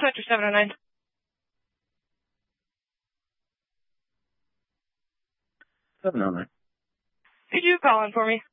Metro 709. 709. Could you call in for me?